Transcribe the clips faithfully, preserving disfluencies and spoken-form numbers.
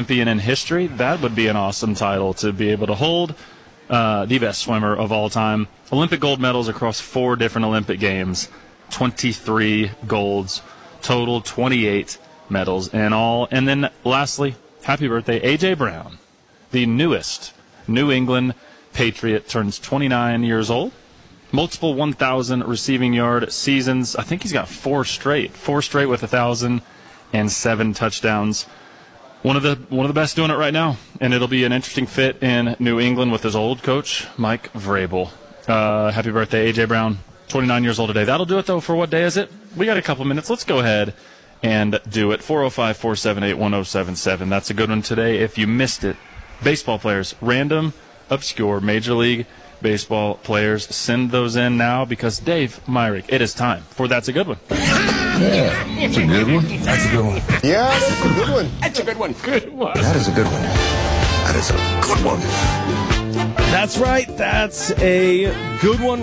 Olympian in history. That would be an awesome title to be able to hold. Uh, the best swimmer of all time. Olympic gold medals across four different Olympic games. twenty-three golds, total twenty-eight medals in all. And then lastly, happy birthday, A J. Brown, the newest New England Patriot, turns twenty-nine years old. Multiple one thousand receiving yard seasons. I think he's got four straight. Four straight with one thousand and seven touchdowns. One of the one of the best doing it right now. And it'll be an interesting fit in New England with his old coach, Mike Vrabel. Uh, happy birthday, A J. Brown. twenty-nine years old today. That'll do it, though, for what day is it? We got a couple minutes. Let's go ahead and do it. four oh five, four seven eight, one oh seven seven. That's a good one today. If you missed it, baseball players, random, obscure, Major League Baseball players, send those in now because, Dave Myrick, it is time for That's a Good One. Yeah, that's a good one. That's a good one. Yeah, that's a good one. That's a good one. Good one. That is a good one. That is a good one. That's right. That's a good one.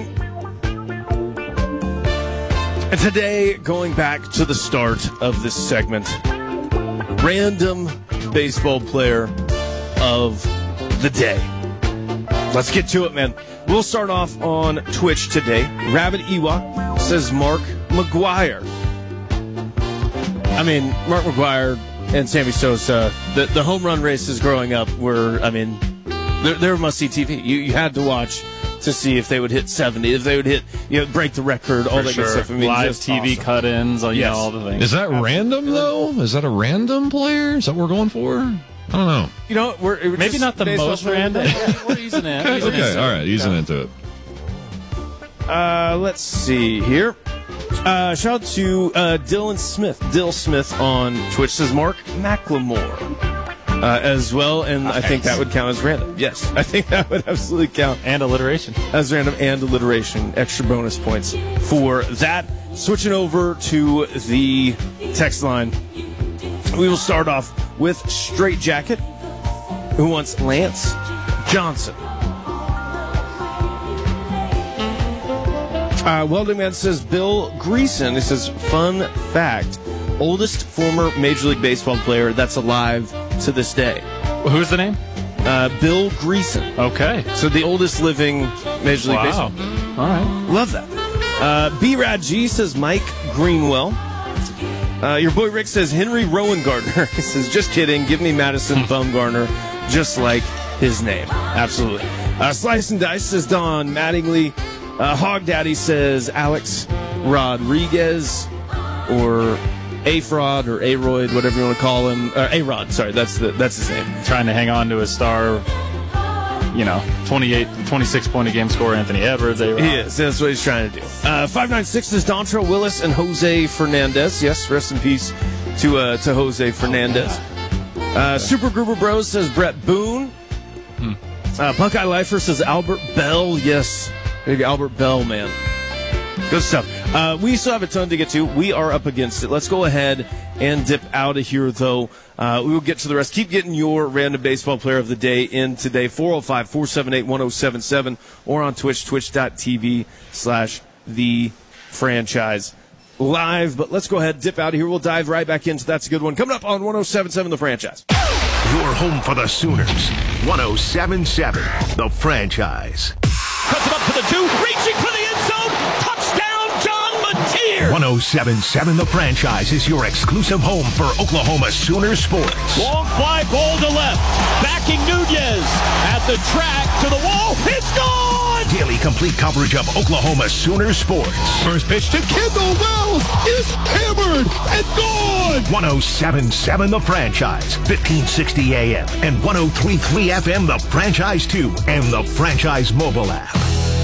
And today, going back to the start of this segment, random baseball player of the day. Let's get to it, man. We'll start off on Twitch today. Rabbit Ewok says Mark McGwire. I mean, Mark McGwire and Sammy Sosa, the, the home run races growing up were, I mean, they're, they're must-see T V. You, you had to watch to see if they would hit seventy, if they would hit, you know, break the record, all For that sure. good stuff. I mean, live just T V awesome. cut-ins, you Yes. know, all the things. Is that random, though? Is that a random player? Is that what we're going for? I don't know. You know, we're, we're Maybe just not the based most off of- random. We're easing in. Okay, Easing in. all right, easing into it. Uh, let's see here. Uh, shout out to uh, Dylan Smith. Dill Smith on Twitch says Mark McLemore uh, as well, and I think that would count as random. Yes, I think that would absolutely count And alliteration. as random and alliteration. Extra bonus points for that. Switching over to the text line, we will start off with Straight Jacket, who wants Lance Johnson. Uh, Welding Man says Bill Greason. He says, fun fact, oldest former Major League Baseball player that's alive to this day. Who's the name? Uh, Bill Greason. Okay. So the oldest living Major League Wow. Baseball. All right. Love that. Uh, B-Rad G says Mike Greenwell. Uh, your boy Rick says Henry Rowan Gardner. He says, just kidding. Give me Madison Bumgarner, just like his name. Absolutely. Uh, Slice and Dice says Don Mattingly. Uh, Hog Daddy says Alex Rodriguez, or A-Fraud, or A-Royd, whatever you want to call him. Uh, A-Rod, sorry, that's the that's his name. Trying to hang on to his star, you know, twenty-eight, twenty-six point a game score, Anthony Edwards. A-Rod. He is. That's what he's trying to do. Uh, five nine six is Dontrell Willis and Jose Fernandez. Yes, rest in peace to uh, to Jose Fernandez. Uh, Super Gruber Bros says Brett Boone. Hmm. Uh, Punk Eye Lifer says Albert Bell. Yes, big Albert Bell, man. Good stuff. Uh, we still have a ton to get to. We are up against it. Let's go ahead and dip out of here, though. Uh, we will get to the rest. Keep getting your random baseball player of the day in today. four oh five, four seven eight, one oh seven seven or on Twitch, twitch.tv slash the franchise live. But let's go ahead, dip out of here. We'll dive right back into That's a Good One. Coming up on one oh seven seven The Franchise. Your home for the Sooners. one oh seven seven The Franchise. Cuts it up to the two, reaching for the end zone. Touchdown, John Mateer. one oh seven seven The Franchise is your exclusive home for Oklahoma Sooner sports. Long fly ball to left. Backing Nunez at the track to the wall. It's gone. Daily complete coverage of Oklahoma Sooner sports. First pitch to Kendall Wells is hammered and gone. one oh seven seven The Franchise, fifteen sixty A M and one oh three point three F M The Franchise two and the Franchise mobile app.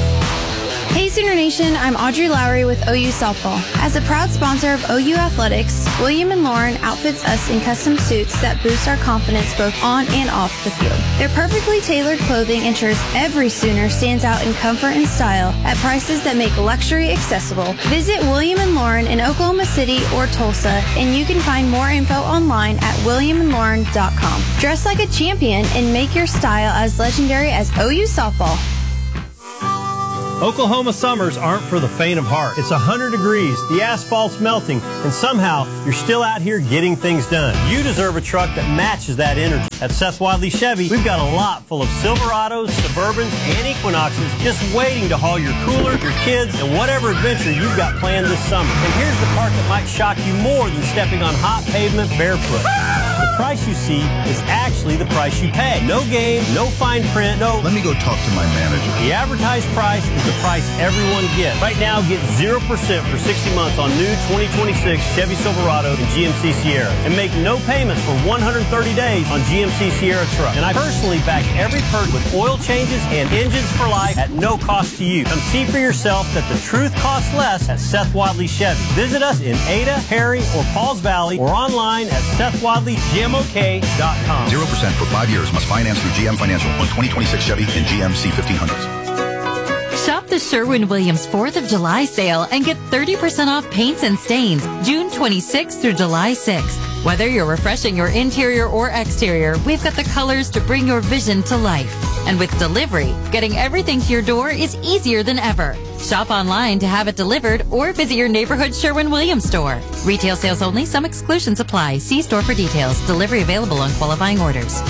Hey Sooner Nation, I'm Audrey Lowry with O U Softball. As a proud sponsor of O U Athletics, William and Lauren outfits us in custom suits that boost our confidence both on and off the field. Their perfectly tailored clothing ensures every Sooner stands out in comfort and style at prices that make luxury accessible. Visit William and Lauren in Oklahoma City or Tulsa, and you can find more info online at william and lauren dot com. Dress like a champion and make your style as legendary as O U Softball. Oklahoma summers aren't for the faint of heart. It's one hundred degrees, the asphalt's melting, and somehow you're still out here getting things done. You deserve a truck that matches that energy. At Seth Wadley Chevy, we've got a lot full of Silverados, Suburbans, and Equinoxes just waiting to haul your cooler, your kids, and whatever adventure you've got planned this summer. And here's the part that might shock you more than stepping on hot pavement barefoot. The price you see is actually the price you pay. No game, no fine print, no... Let me go talk to my manager. The advertised price is the price everyone gets. Right now, get zero percent for sixty months on new twenty twenty-six Chevy Silverado and G M C Sierra. And make no payments for one hundred thirty days on G M C Sierra truck. And I personally back every purchase with oil changes and engines for life at no cost to you. Come see for yourself that the truth costs less at Seth Wadley Chevy. Visit us in Ada, Harry, or Pauls Valley or online at Seth Wadley G M O K dot com. zero percent for five years. Must finance through G M Financial on twenty twenty-six Chevy and G M C fifteen hundreds. Shop the Sherwin-Williams fourth of July sale and get thirty percent off paints and stains June twenty-sixth through July sixth. Whether you're refreshing your interior or exterior, we've got the colors to bring your vision to life. And with delivery, getting everything to your door is easier than ever. Shop online to have it delivered or visit your neighborhood Sherwin-Williams store. Retail sales only. Some exclusions apply. See store for details. Delivery available on qualifying orders.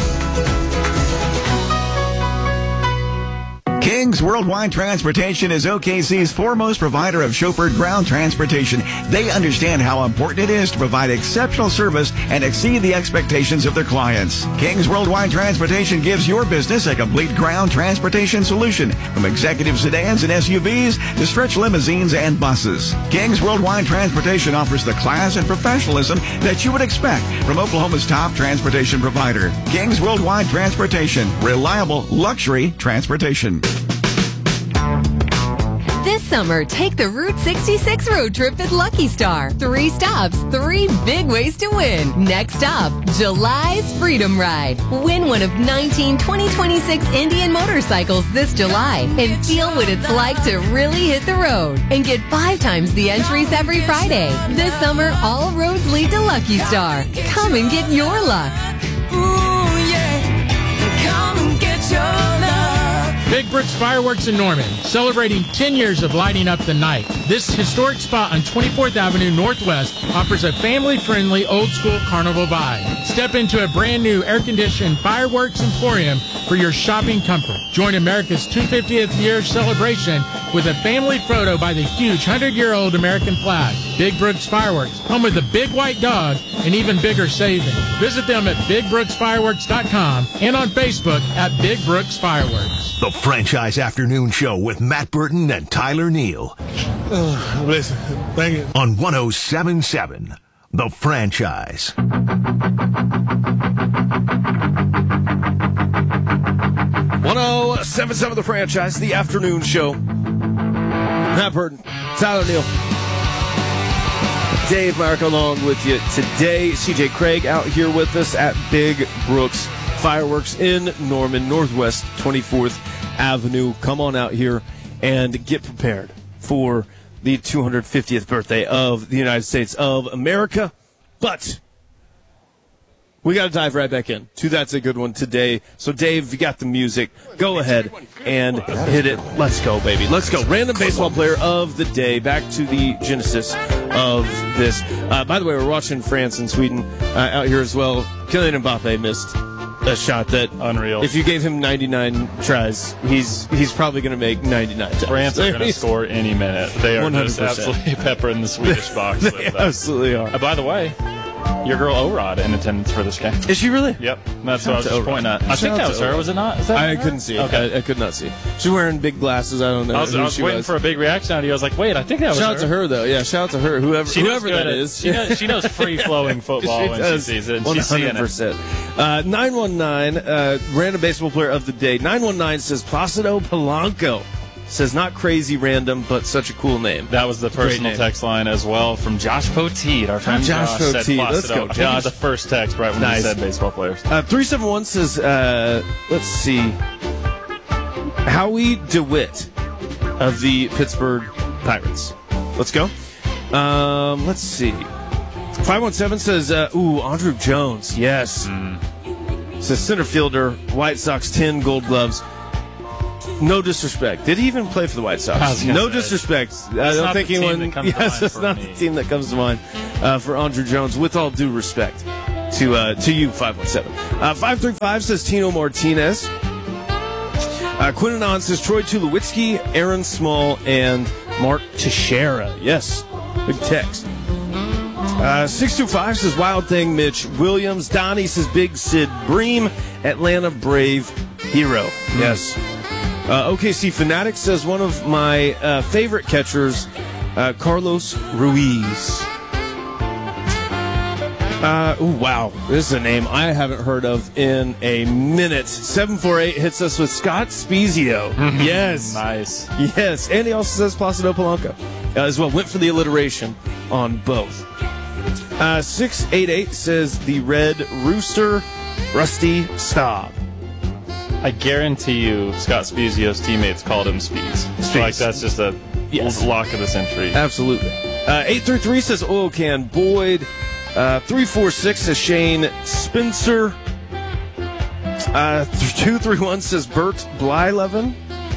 King's Worldwide Transportation is O K C's foremost provider of chauffeured ground transportation. They understand how important it is to provide exceptional service and exceed the expectations of their clients. King's Worldwide Transportation gives your business a complete ground transportation solution, from executive sedans and S U Vs to stretch limousines and buses. King's Worldwide Transportation offers the class and professionalism that you would expect from Oklahoma's top transportation provider. King's Worldwide Transportation, reliable luxury transportation. This summer, take the Route sixty-six road trip at Lucky Star. Three stops, three big ways to win. Next stop, July's Freedom Ride. Win one of nineteen twenty twenty-six Indian motorcycles this July and feel what it's like to really hit the road. And get five times the entries every Friday. This summer, all roads lead to Lucky Star. Come and get your luck. Ooh, yeah. Come and get your luck. Big Brooks Fireworks in Norman, celebrating ten years of lighting up the night. This historic spot on twenty-fourth Avenue Northwest offers a family-friendly, old-school carnival vibe. Step into a brand-new air-conditioned fireworks emporium for your shopping comfort. Join America's two hundred fiftieth year celebration with a family photo by the huge hundred-year-old American flag. Big Brooks Fireworks, home of the big white dog and even bigger savings. Visit them at big brooks fireworks dot com and on Facebook at Big Brooks Fireworks. The Franchise Afternoon Show with Matt Burton and Tyler Neal. Oh, listen, thank you. On one oh seven point seven, The Franchise. one oh seven point seven The Franchise, the afternoon show. Matt Burton, Tyler Neal, Dave Mark along with you today. C J Craig out here with us at Big Brooks Fireworks in Norman, Northwest twenty-fourth Avenue. Come on out here and get prepared for the two hundred fiftieth birthday of the United States of America. But we got to dive right back in to That's a Good One today. So, Dave, you got the music. Go ahead and hit it. Let's go, baby. Let's go. Random baseball player of the day. Back to the genesis of this. Uh, by the way, we're watching France and Sweden uh, out here as well. Kylian Mbappe missed a shot that, unreal. If you gave him ninety-nine tries, he's he's probably going to make ninety-nine times. France are going to score any minute. They are one hundred percent. just absolutely peppering the Swedish box. They with absolutely are. Uh, by the way, your girl O-Rod in attendance for this game. Is she really? Yep. That's Shout what I was just O-Rod. pointing at. I Shout think out that to was her. O-Rod. Was it not? Is that I her? couldn't see. Okay. I, I could not see. She's wearing big glasses. I don't know I was, who I was she waiting was. for a big reaction out of you. I was like, wait, I think that was Shout her. out to her, though. Yeah, shout out to her. Whoever, She knows whoever good that at- is. She knows, she knows free-flowing football She when does. she sees it. And one she's seeing hundred it. percent. Uh, nine one nine, uh, random baseball player of the day. nine one nine says Placido Polanco. Says not crazy random, but such a cool name. That was the personal name. text line as well from Josh Poteet. Our friend Josh Josh, said Poteet. Placido. Let's go, I think he Josh. was the first text right when Nice. he said baseball players. Uh, three seven one says, uh, let's see, Howie DeWitt of the Pittsburgh Pirates. Let's go. Um, let's see. five one seven says, uh, ooh, Andrew Jones. Yes. Mm. Says center fielder, White Sox, ten gold gloves. No disrespect. Did he even play for the White Sox? No say, disrespect. I don't not think the team anyone. that comes to Yes, mind it's for not me. the team that comes to mind uh, for Andrew Jones. With all due respect to uh, to you, five one seven. Uh, five three five says Tino Martinez. Uh, Quinnanon says Troy Tulowitzki, Aaron Small, and Mark Teixeira. Yes, big text. Uh, six two five says Wild Thing Mitch Williams. Donnie says Big Sid Bream, Atlanta Brave Hero. Yes. Uh, O K C Fanatic says one of my uh, favorite catchers, uh, Carlos Ruiz. Uh, ooh, wow. This is a name I haven't heard of in a minute. seven four eight hits us with Scott Spezio. Yes. Nice. Yes. And he also says Placido Polanco uh, as well. Went for the alliteration on both. Uh, six eight eight says the Red Rooster, Rusty Staub. I guarantee you Scott Spezio's teammates called him Speeds. Speeds. Like that's just a Yes. lock of the century. Absolutely. Uh, eight three three says Oil Can Boyd. Uh, three four six says Shane Spencer. Uh, two three one says Bert Blyleven.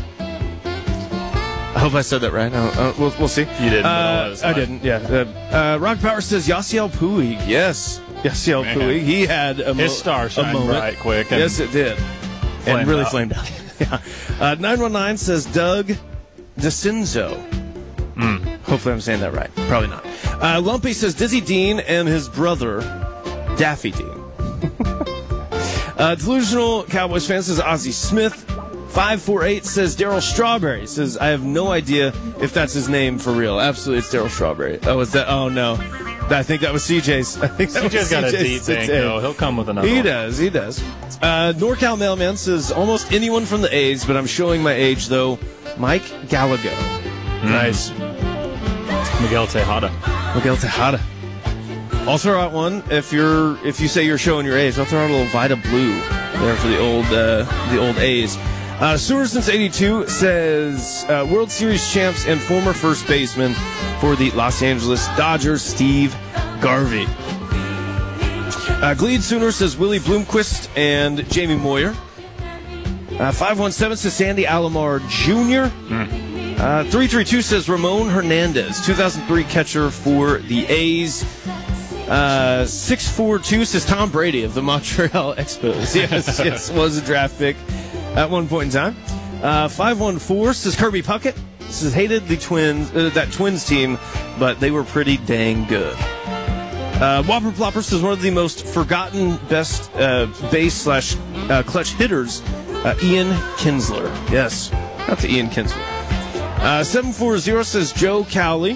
I hope I said that right. I don't, uh, we'll, we'll see. You didn't. Uh, but I didn't, yeah. Uh, uh, Rock Power says Yasiel Puig. Yes. Yasiel Man. Puig. He had a, mo- His star a shined moment. bright quick. And Yes, it did. And flamed really out. flamed out. Yeah. Uh, nine one nine says Doug DeCinzo. Mm. Hopefully I'm saying that right. Probably not. Uh, Lumpy says Dizzy Dean and his brother, Daffy Dean. uh, Delusional Cowboys fan says Ozzie Smith. five four eight says Daryl Strawberry. Says, I have no idea if that's his name for real. Absolutely, it's Daryl Strawberry. Oh, is that? Oh, no. I think that was C J's. I think that C J's was got a C J's deep bank, today. though. He'll come with another He one. does. He does. Uh, NorCal Mailman says almost anyone from the A's, but I'm showing my age, though. Mike Gallagher. Mm. Nice. Miguel Tejada. Miguel Tejada. I'll throw out one if you're if you say you're showing your age. I'll throw out a little Vita Blue there for the old uh, the old A's. Uh, Sewer since eighty-two says uh, World Series champs and former first baseman for the Los Angeles Dodgers, Steve Garvey. Uh, Gleed Sooner says Willie Bloomquist and Jamie Moyer. Uh, five one seven says Sandy Alomar Junior Mm. Uh, three three two says Ramon Hernandez, two thousand three catcher for the A's. Uh, six four two says Tom Brady of the Montreal Expos. Yes, yes, was a draft pick at one point in time. Uh, five one four says Kirby Puckett. Says hated the Twins, uh, that Twins team, but they were pretty dang good. Uh, Whopper Plopper says one of the most forgotten best uh, base slash uh, clutch hitters, uh, Ian Kinsler. Yes, not to Ian Kinsler. Uh, seven four zero says Joe Cowley.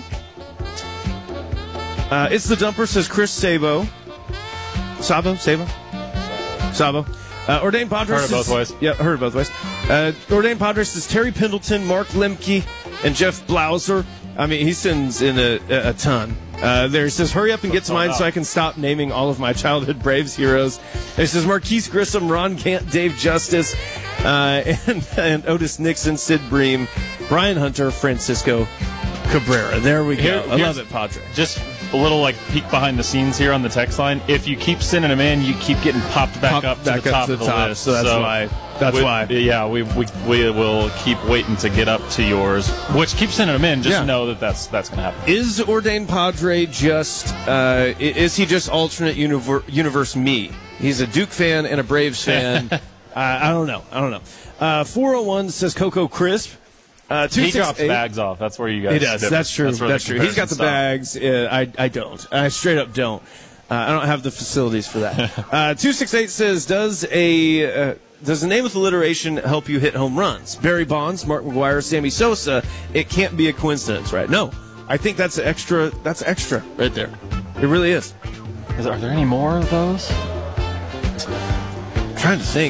Uh, it's the Dumper says Chris Sabo. Sabo? Sabo? Sabo. Uh, Ordained Padres Heard it both says- ways. Yeah, heard it both ways. Uh, Ordained Padres says Terry Pendleton, Mark Lemke, and Jeff Blauser. I mean, he sends in a, a, a ton. Uh, there he says, hurry up and get to mine so I can stop naming all of my childhood Braves heroes. There says Marquise Grissom, Ron Gant, Dave Justice, uh, and, and Otis Nixon, Sid Bream, Brian Hunter, Francisco Cabrera. There we go. Here- I love here's- it, Padre. Just a little like peek behind the scenes here on the text line. If you keep sending them in, you keep getting popped back Popped up to back the up top to of the the top, list. so that's why- that's we- why. Yeah, we, we we will keep waiting to get up to yours. Which keep sending them in. Just Yeah. know that that's that's going to happen. Is Ordained Padre just, uh, i- is he just alternate univer- universe me? He's a Duke fan and a Braves fan. uh, I don't know. I don't know. Uh, four oh one says Coco Crisp. Uh, He two drops six eight bags off. That's where you guys. He does. differ. That's true. That's, where the true. He's got the comparisons stop. bags. Uh, I I don't. I straight up don't. Uh, I don't have the facilities for that. uh, two six eight says, does a uh, does the name with alliteration help you hit home runs? Barry Bonds, Mark McGuire, Sammy Sosa. It can't be a coincidence, right? No, I think that's extra. That's extra right there. It really is. Is there, are there any more of those? I'm trying to think.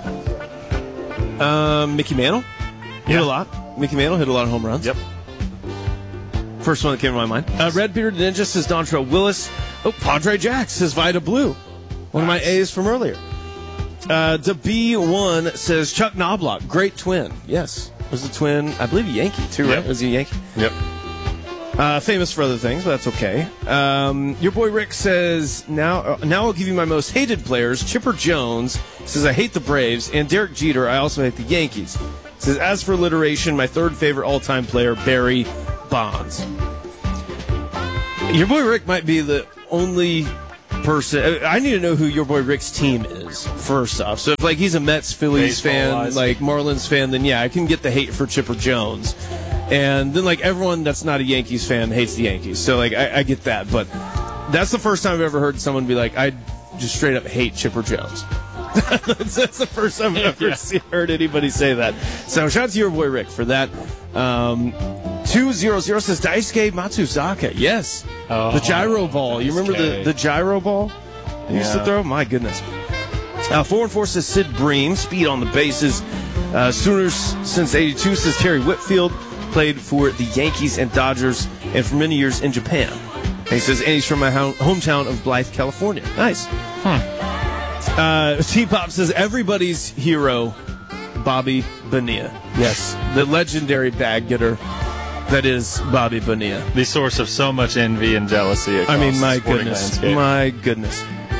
Um, Mickey Mantle hit Yeah. a lot. Mickey Mantle hit a lot of home runs. Yep. First one that came to my mind. Uh, Red Bearded Ninja says Dontrell Willis. Oh, Padre Jack says Vida Blue. One of my A's from earlier. Uh, the B one says Chuck Knobloch. Great twin. Yes. Was a twin, I believe, a Yankee, too, right? Yep. Was he a Yankee? Yep. Uh, famous for other things, but that's okay. Um, your boy Rick says, now uh, now I'll give you my most hated players. Chipper Jones says, I hate the Braves. And Derek Jeter, I also hate the Yankees. says, as for alliteration, my third favorite all-time player, Barry Bonds. Your boy Rick might be the only person. I need to know who your boy Rick's team is, first off. So if like he's a Mets, Phillies fan, Baseball-wise. like Marlins fan, then yeah, I can get the hate for Chipper Jones. And then like everyone that's not a Yankees fan hates the Yankees. So like I, I get that. But that's the first time I've ever heard someone be like, I just straight up hate Chipper Jones. that's, that's the first time I've ever Yeah. see, heard anybody say that. So shout out to your boy Rick for that. Um, two hundred says Daisuke Matsuzaka. Yes. Oh, the gyro ball. You remember the, okay. the gyro ball he used to Yeah. throw? My goodness. Uh, four and four says Sid Bream. Speed on the bases. Uh, Sooners since eighty-two says Terry Whitfield. Played for the Yankees and Dodgers and for many years in Japan. And he says, and he's from my ho- hometown of Blythe, California. Nice. Uh, T-Pop says, everybody's hero, Bobby Bonilla. Yes, the legendary bag getter that is Bobby Bonilla. The source of so much envy and jealousy across I mean, my the sporting goodness. landscape. My goodness.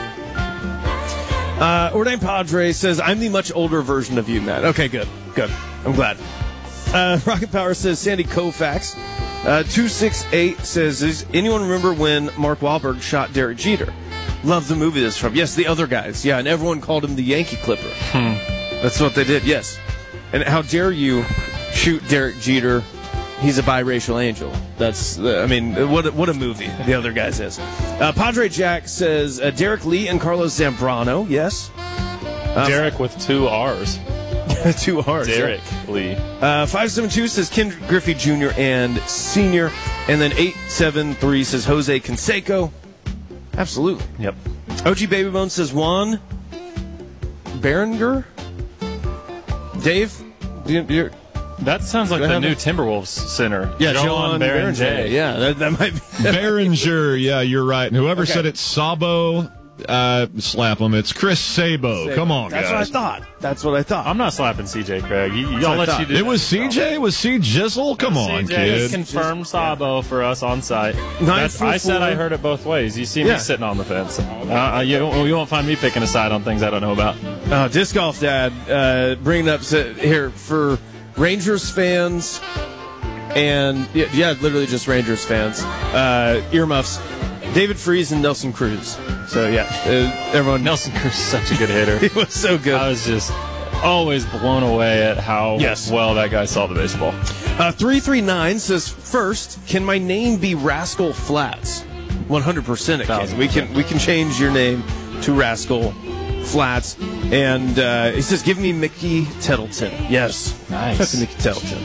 Uh, Ordain Padre says, I'm the much older version of you, Matt. Okay, good. Good. I'm glad. Uh, Rocket Power says, Sandy Koufax. Uh, two six eight says, does anyone remember when Mark Wahlberg shot Derek Jeter? Love the movie that's from. Yes, The Other Guys. Yeah, and everyone called him the Yankee Clipper. Hmm. That's what they did, yes. And how dare you shoot Derek Jeter? He's a biracial angel. That's, uh, I mean, what a, what a movie The Other Guys is. Uh, Padre Jack says uh, Derek Lee and Carlos Zambrano. Yes. Uh, Derek with two R's. two R's. Derek yeah. Lee. Uh, five seven two says Ken Griffey Junior and Senior. And then eight seven three says Jose Canseco. Absolutely. Yep. O G Babybone says Juan Berenger. Dave? Do you, do you, That sounds like Go the ahead. new Timberwolves center. yeah, John, John Berenger. Berenger. Yeah, that, that might be. Behringer, yeah, you're right. And whoever Okay. said it, Sabo, uh, slap him. It's Chris Sabo. Come on, That's guys. what I thought. That's what I thought. I'm not slapping C J Craig. You, what y'all I let thought. you do It that. was C J? Was C Jizzle? Come on, C J has kid. confirmed Sabo for us on site. Nine That's- foot I said four. I heard it both ways. You see Yeah. me sitting on the fence. Uh, you, you won't find me picking a side on things I don't know about. Uh, Disc Golf Dad uh, bringing up so, here for Rangers fans and yeah, yeah, literally just Rangers fans. Uh, earmuffs. David Freese and Nelson Cruz. So yeah, uh, everyone. Nelson Cruz is such a good hitter. He was so good. I was just always blown away at how Yes. well that guy saw the baseball. Uh, three three nine says, first, can my name be Rascal Flats? one hundred percent it can. Thousand We can, we can change your name to Rascal Flats. And uh, he says, give me Mickey Tettleton. Yes. Nice. That's Mickey Tettleton.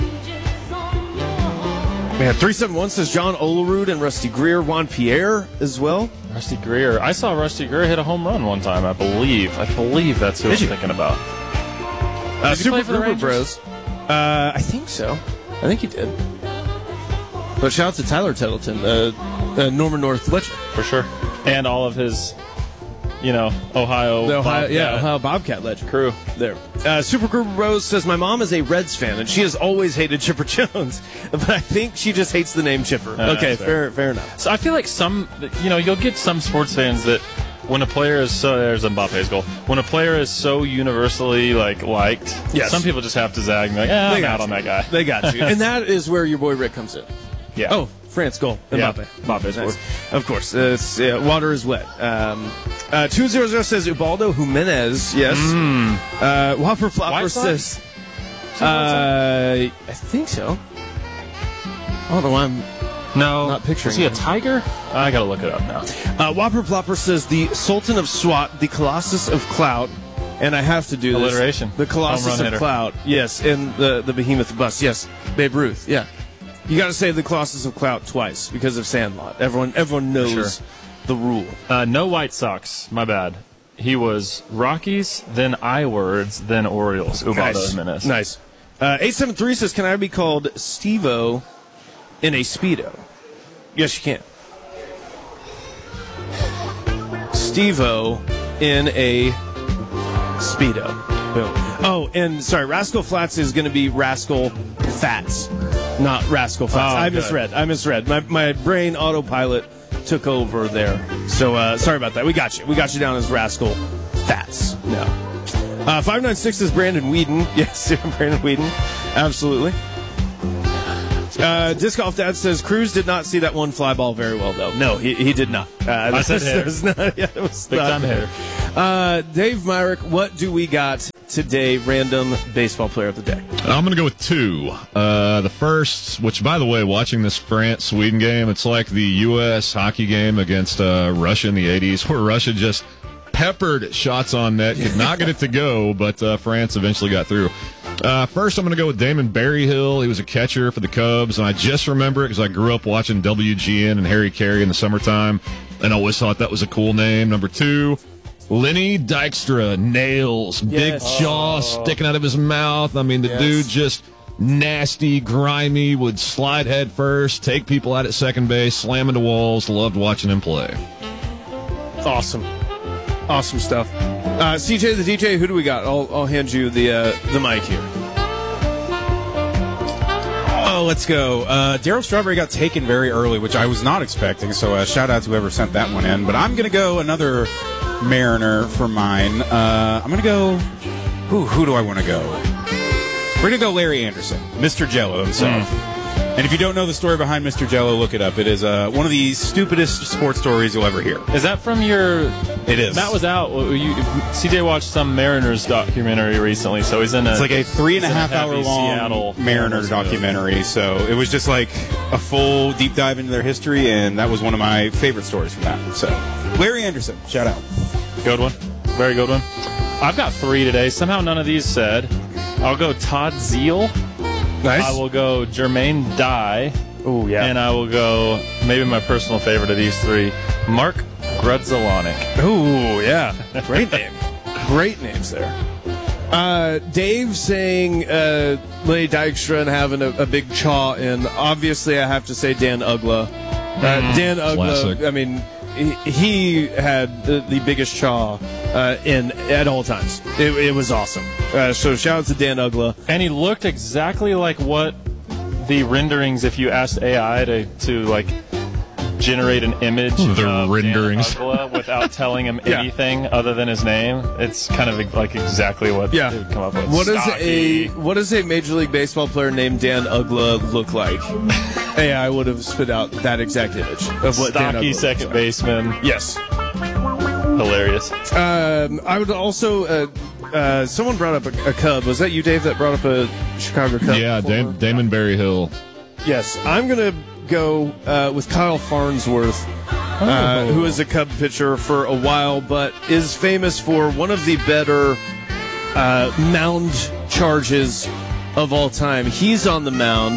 Man, three seven one says John Olerud and Rusty Greer. Juan Pierre as well. Rusty Greer. I saw Rusty Greer hit a home run one time, I believe. I believe that's who Did I'm you? thinking about. Uh, Did he Super play for the Gruber Rangers? Bros. Uh, I think so. I think he did. But shout out to Tyler Tettleton, uh, uh, Norman North legend. For sure. And all of his, you know, Ohio, The Ohio, Bobcat yeah, Ohio Bobcat legend. crew. There. Uh, Super Gruber Rose says, my mom is a Reds fan, and she has always hated Chipper Jones, but I think she just hates the name Chipper. Uh, okay, that's fair, fair enough. So I feel like some, you know, you'll get some sports fans that when a player is so, there's Mbappe's goal. When a player is so universally like liked, Yes. some people just have to zag and be like, eh, They I'm got out you. on that guy. They got you. And that is where your boy Rick comes in. Yeah. Oh, France goal. Yeah. Mbappe. Mbappe's Nice. scored. Of course. Uh, it's, yeah, water is wet. Um, uh, two hundred says Ubaldo Jimenez. Yes. Uh, Whopper Flopper White Sox? says. Uh, I think so. I don't know why I'm No. not picturing Is he a him. tiger? I gotta look it up now. Uh, Whopper Plopper says the Sultan of Swat, the Colossus of Clout, and I have to do this. Alliteration. The Home Colossus run of hitter. Clout, yes, and the the Behemoth of Bust, yes, Babe Ruth, yeah. You got to say the Colossus of Clout twice because of Sandlot. Everyone everyone knows Sure. the rule. Uh, no White Sox. My bad. He was Rockies, then I-Words, then Orioles. Ubaldo Nice, Jimenez. nice. Uh, eight seven three says, "Can I be called Steve-O in a Speedo?" Yes, you can. Steve-O in a Speedo. Boom. Oh, and sorry, Rascal Flats is going to be Rascal Fats, not Rascal Flats. Oh, I good. misread. I misread. My my brain autopilot took over there. So uh, sorry about that. We got you. We got you down as Rascal Fats. No. Uh, five nine six is Brandon Whedon. Yes, Brandon Whedon. Absolutely. Uh, Disc Golf Dad says Cruz did not see that one fly ball very well, though. No, he, he did not. Uh, I said hair. Not, yeah, it was Big not time hair. Uh, Dave Myrick, what do we got today? Random baseball player of the day. I'm going to go with two. Uh, the first, which, by the way, watching this France-Sweden game, it's like the U S hockey game against uh, Russia in the eighties, where Russia just peppered shots on net, could not get it to go, but uh, France eventually got through. Uh, first, I'm going to go with Damon Berryhill. He was a catcher for the Cubs, and I just remember it because I grew up watching W G N and Harry Carey in the summertime, and I always thought that was a cool name. Number two, Lenny Dykstra. Nails, Yes. big jaw Oh. sticking out of his mouth. I mean, the Yes. dude just nasty, grimy, would slide head first, take people out at second base, slam into walls. Loved watching him play. Awesome. Awesome stuff. Uh, C J the D J, who do we got? I'll, I'll hand you the uh, the mic here. Oh, let's go. Uh, Darryl Strawberry got taken very early, which I was not expecting, so uh, shout out to whoever sent that one in. But I'm going to go another Mariner for mine. Uh, I'm going to go... Who, who do I want to go? We're going to go Larry Anderson, Mister Jello himself. Mm. And if you don't know the story behind Mister Jello, look it up. It is uh, one of the stupidest sports stories you'll ever hear. Is that from your... It is. Matt was out. You, C J watched some Mariners documentary recently, so he's in a... It's like a three and a he's in half hour heavy long Seattle Mariners documentary. So it was just like a full deep dive into their history, and that was one of my favorite stories from that. So Larry Anderson, shout out. Good one. Very good one. I've got three today. Somehow none of these said. I'll go Todd Zeal. Nice. I will go Jermaine Dye. Oh, yeah. And I will go, maybe my personal favorite of these three, Mark Grudzelanek. Oh, yeah. Great name. Great names there. Uh, Dave saying uh, Lenny Dykstra and having a, a big chaw in. Obviously, I have to say Dan Ugla. Uh, Dan Ugla, Classic. I mean, he, he had the, the biggest chaw uh, in at all times. It, it was awesome. Uh, so shout out to Dan Ugla. And he looked exactly like what the renderings, if you asked A I to, to like, generate an image The of renderings. Dan Ugla without telling him Yeah. anything other than his name, it's kind of like exactly what Yeah. they would come up with. What does Stocky. a what does a Major League Baseball player named Dan Ugla look like? A I would have spit out that exact image of what Dan stocky Ugla second looks baseman? like. Yes. Hilarious. Um, I would also. Uh, uh, someone brought up a, a Cub. Was that you, Dave, that brought up a Chicago Cub? Yeah, Dam- Damon Berryhill. Yes, I'm gonna go uh, with Kyle Farnsworth, uh, who is a Cub pitcher for a while, but is famous for one of the better uh, mound charges of all time. He's on the mound,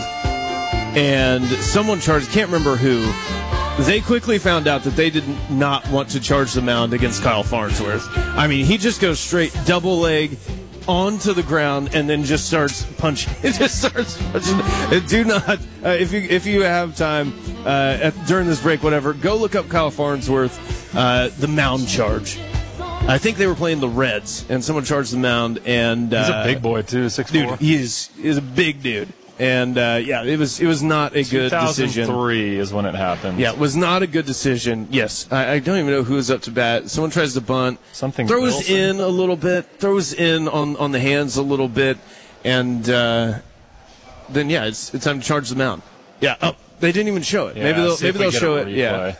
and someone charged. Can't remember who. They quickly found out that they did not want to charge the mound against Kyle Farnsworth. I mean, he just goes straight double leg onto the ground and then just starts punching. It just starts punching. Do not, uh, if you if you have time uh, at, during this break, whatever, go look up Kyle Farnsworth, uh, the mound charge. I think they were playing the Reds, and someone charged the mound, and uh, He's a big boy too, six dude. four. He is is a big dude, and uh, yeah, it was it was not a good decision. two thousand three is when it happened. Yeah, it was not a good decision. Yes, I, I don't even know who was up to bat. Someone tries to bunt, Something throws Wilson. in a little bit, throws in on, on the hands a little bit, and uh, then yeah, it's it's time to charge the mound. Yeah, oh, they didn't even show it. Yeah, maybe they'll see if maybe we they'll get a show it. Yeah, replay.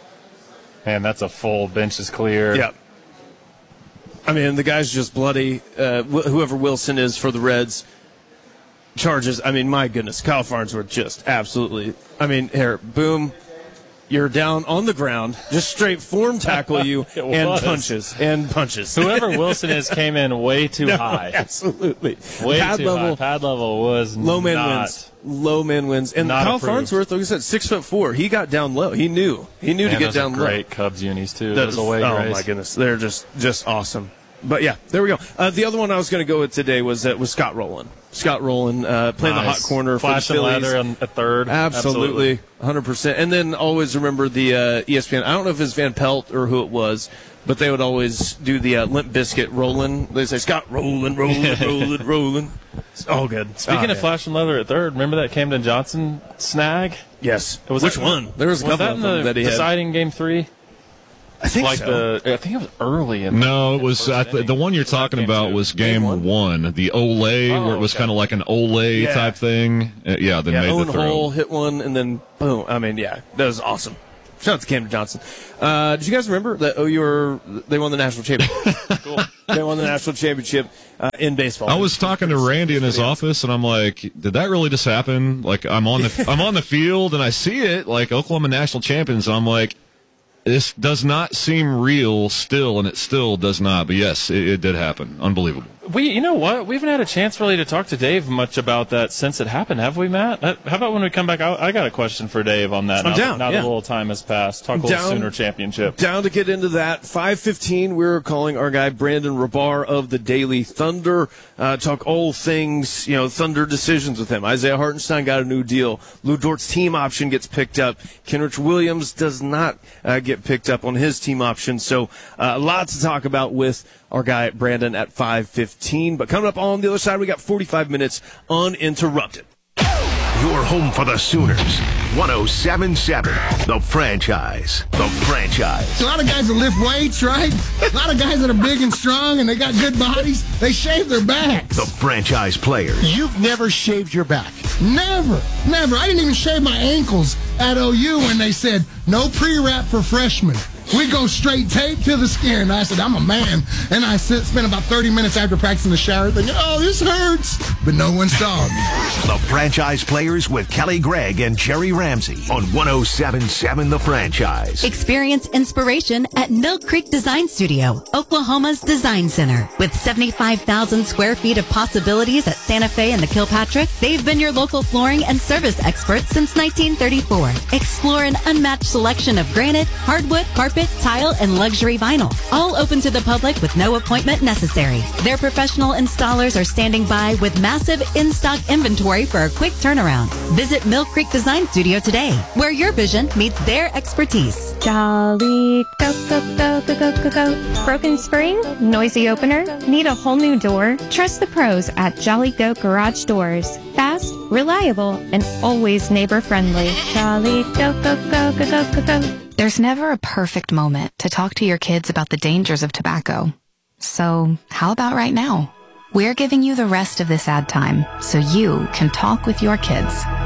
Man, that's a full bench is clear. yeah. I mean, the guy's just bloody. Uh, wh- whoever Wilson is for the Reds charges. I mean, my goodness, Kyle Farnsworth just absolutely. I mean, here, boom. You're down on the ground, just straight form tackle you, It and was. punches, and punches. Whoever Wilson is came in way too No, high. Absolutely. Way Pad too level, high. Pad level was low man not, wins. Low man wins. And not Kyle approved. Farnsworth, like I said, six foot four. He got down low. He knew. He knew Man, to get those are down low. great Cubs unis too. That Those is- away oh grays. my goodness, they're just just awesome. But yeah, there we go. Uh, the other one I was going to go with today was uh, was Scott Rowland. Scott Rowland uh, playing the hot Nice. corner Flash for the and Phillies. lather on at third. Absolutely, one hundred percent. And then always remember the uh, E S P N. I don't know if it's Van Pelt or who it was, but they would always do the uh, Limp Bizkit Rowland. They say Scott Rowland, Rowland, Rowland, Rowland. It's all good. Speaking Ah, of yeah. Flash and leather at third, remember that Camden Johnson snag? Yes. Was Which that, one? There was a was couple that of in them the that he had. deciding game three? I think like so. The, I think it was early. In no, the, it was I th- the one you're talking about two. was game, Game one. one, the Olay, Oh, where it was okay. kind of like an Olay Yeah. type thing. Uh, yeah, then Yeah, made Owen the throw. Hole hit one, and then boom. I mean, yeah, that was awesome. Shout out to Camden Johnson. Uh, did you guys remember that O U were, they won the national championship? Cool. They won the national championship uh, in baseball. I was talking to Randy in his office, and I'm like, "Did that really just happen?" Like, I'm on the I'm on the field, and I see it, like Oklahoma national champions. And I'm like, "This does not seem real still," and it still does not. But yes, it, it did happen. Unbelievable. We, you know what? We haven't had a chance really to talk to Dave much about that since it happened, have we, Matt? Uh, How about when we come back? I, I got a question for Dave on that. I'm now, down, Now yeah. that a little time has passed. Talk a little Down. Sooner championship. Down to get into that. five fifteen, we're calling our guy Brandon Rabar of the Daily Thunder. Uh, talk all things, you know, Thunder decisions with him. Isaiah Hartenstein got a new deal. Lou Dort's team option gets picked up. Kenrich Williams does not uh, get picked up on his team option. So uh, lots to talk about with our guy Brandon at five fifteen. But coming up on the other side, we got forty-five minutes uninterrupted. Your home for the Sooners. one oh seven point seven, The Franchise. The Franchise. A lot of guys that lift weights, right? A lot of guys that are big and strong and they got good bodies, they shave their backs. The Franchise Players. You've never shaved your back. Never. Never. I didn't even shave my ankles at O U when they said no pre-wrap for freshmen. We go straight tape to the skin. I said, I'm a man. And I sit, spent about thirty minutes after practice in the shower thinking, oh, this hurts. But no one saw me. The Franchise Players with Kelly Gregg and Jerry Ramsey on one oh seven point seven The Franchise. Experience inspiration at Mill Creek Design Studio, Oklahoma's design center. With seventy-five thousand square feet of possibilities at Santa Fe and the Kilpatrick, they've been your local flooring and service experts since nineteen thirty-four. Explore an unmatched selection of granite, hardwood, carpet, tile, and luxury vinyl. All open to the public with no appointment necessary. Their professional installers are standing by with massive in-stock inventory for a quick turnaround. Visit Mill Creek Design Studio today, where your vision meets their expertise. Jolly go, go, go, go, go, go, go. Broken spring? Noisy opener? Need a whole new door? Trust the pros at Jolly Goat Garage Doors. Fast, reliable, and always neighbor-friendly. Jolly go, go, go, go, go, go, go. There's never a perfect moment to talk to your kids about the dangers of tobacco. So, how about right now? We're giving you the rest of this ad time so you can talk with your kids.